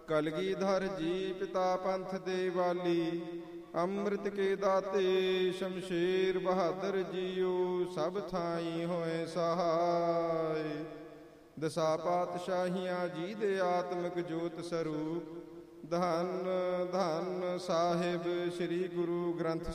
ਕਲਗੀਧਰ ਜੀ ਪਿਤਾ ਪੰਥ ਦੇ ਵਾਲੀ, ਅੰਮ੍ਰਿਤ ਕੇ ਦਾਤੇ ਸ਼ਮਸ਼ੇਰ ਬਹਾਦਰ ਜੀਓ, ਸਭ ਥਾਈ ਹੋਏ ਸਹਾਈ। ਦਸਾਂ ਪਾਤਸ਼ਾਹੀਆਂ ਜੀ ਦੇ ਆਤਮਿਕ ਜੋਤ ਸਰੂਪ, ਧੰਨ ਧੰਨ ਸਾਹਿਬ ਸ੍ਰੀ ਗੁਰੂ ਗ੍ਰੰਥ